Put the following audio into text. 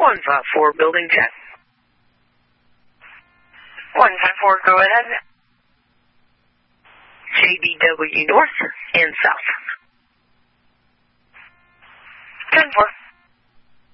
154, building 10. 154, go ahead. JBW North and South.